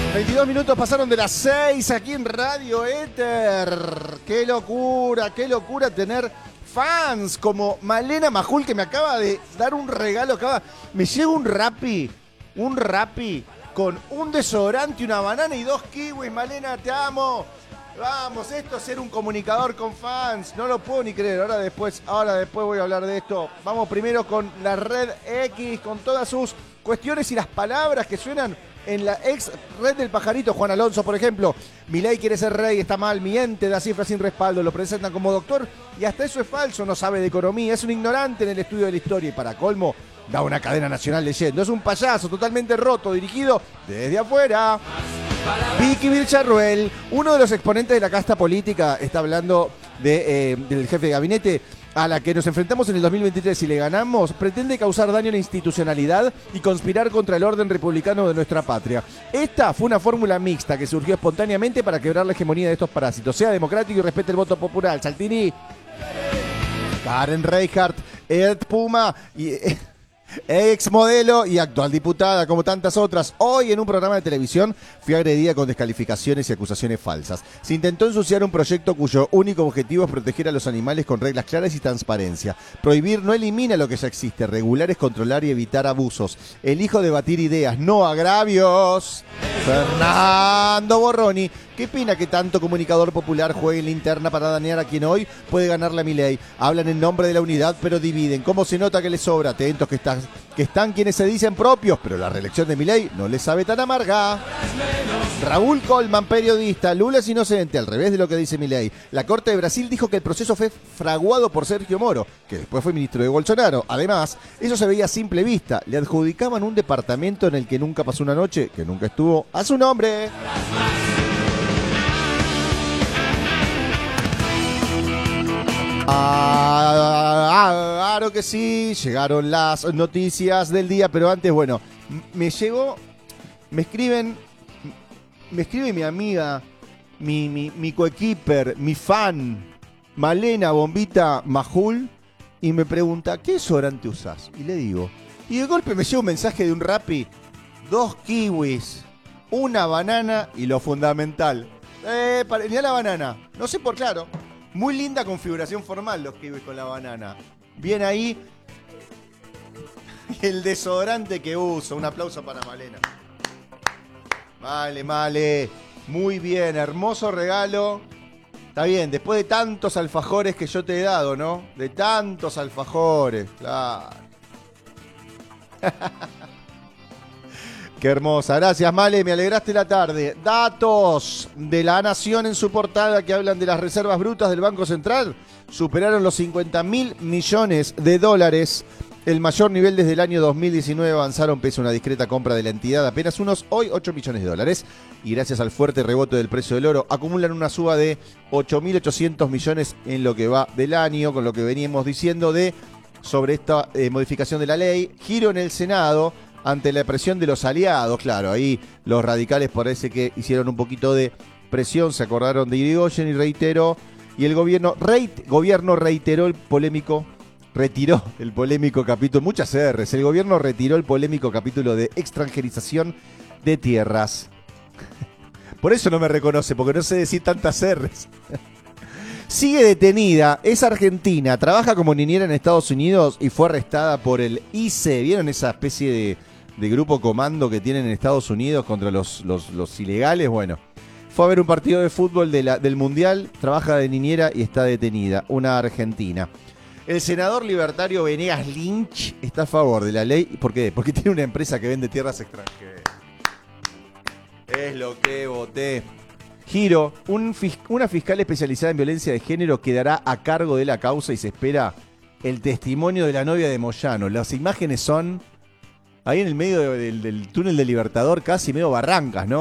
22 minutos pasaron de las 6 aquí en Radio Éter. Qué locura tener fans como Malena Majul, que me acaba de dar un regalo. Me llega un Rappi con un desodorante, una banana y 2 kiwis. Malena, te amo. Vamos, esto es ser un comunicador con fans. No lo puedo ni creer. Ahora después voy a hablar de esto. Vamos primero con la Red X, con todas sus cuestiones y las palabras que suenan en la ex red del pajarito. Juan Alonso, por ejemplo: Milei quiere ser rey, está mal, miente, da cifras sin respaldo, lo presentan como doctor y hasta eso es falso, no sabe de economía, es un ignorante en el estudio de la historia y para colmo da una cadena nacional leyendo. Es un payaso totalmente roto, dirigido desde afuera. Vicky Villarruel, uno de los exponentes de la casta política, está hablando del jefe de gabinete a la que nos enfrentamos en el 2023. Si le ganamos, pretende causar daño a la institucionalidad y conspirar contra el orden republicano de nuestra patria. Esta fue una fórmula mixta que surgió espontáneamente para quebrar la hegemonía de estos parásitos. Sea democrático y respete el voto popular. Saltini, Karen Reichardt, Ed Puma y ex modelo y actual diputada, como tantas otras. Hoy en un programa de televisión fui agredida con descalificaciones y acusaciones falsas. Se intentó ensuciar un proyecto cuyo único objetivo es proteger a los animales con reglas claras y transparencia. Prohibir no elimina lo que ya existe, regular es controlar y evitar abusos. Elijo debatir ideas, no agravios. Fernando Borroni, ¿qué pena que tanto comunicador popular juegue en la interna para dañar a quien hoy puede ganarle a Milei? Hablan en nombre de la unidad pero dividen. ¿Cómo se nota que les sobra? Atentos que están quienes se dicen propios, pero la reelección de Milei no les sabe tan amarga. Raúl Colman, periodista: Lula es inocente, al revés de lo que dice Milei. La Corte de Brasil dijo que el proceso fue fraguado por Sergio Moro, que después fue ministro de Bolsonaro. Además, eso se veía a simple vista. Le adjudicaban un departamento en el que nunca pasó una noche, que nunca estuvo a su nombre. Claro que sí, llegaron las noticias del día, pero antes, bueno, me escribe mi amiga, mi coequiper, mi fan, Malena Bombita Majul, y me pregunta: ¿qué desodorante usás? Y le digo, y de golpe me llega un mensaje de un Rappi: 2 kiwis, una banana y lo fundamental. Mirá la banana, no sé por claro. Muy linda configuración formal los kiwis con la banana. Bien ahí. El desodorante que uso. Un aplauso para Malena. Male. Muy bien, hermoso regalo. Está bien, después de tantos alfajores que yo te he dado, ¿no? De tantos alfajores, claro. Qué hermosa, gracias Male, me alegraste la tarde. Datos de La Nación en su portada que hablan de las reservas brutas del Banco Central. Superaron los 50.000 millones de dólares, el mayor nivel desde el año 2019. Avanzaron pese a una discreta compra de la entidad, apenas hoy 8 millones de dólares. Y gracias al fuerte rebote del precio del oro, acumulan una suba de 8.800 millones en lo que va del año, con lo que veníamos diciendo sobre esta modificación de la ley. Giro en el Senado ante la presión de los aliados. Claro, ahí los radicales parece que hicieron un poquito de presión, se acordaron de Irigoyen y el gobierno retiró el polémico capítulo, muchas R's, el gobierno retiró el polémico capítulo de extranjerización de tierras. Por eso no me reconoce, porque no sé decir tantas R's. Sigue detenida, es argentina, trabaja como niñera en Estados Unidos y fue arrestada por el ICE. ¿Vieron esa especie de grupo comando que tienen en Estados Unidos contra los ilegales? Bueno, fue a ver un partido de fútbol del Mundial, trabaja de niñera y está detenida, una argentina. El senador libertario Venegas Lynch está a favor de la ley. ¿Por qué? Porque tiene una empresa que vende tierras extranjeras. Es lo que voté. Giro, una fiscal especializada en violencia de género quedará a cargo de la causa y se espera el testimonio de la novia de Moyano. Las imágenes son ahí en el medio del túnel del Libertador, casi medio Barrancas, ¿no?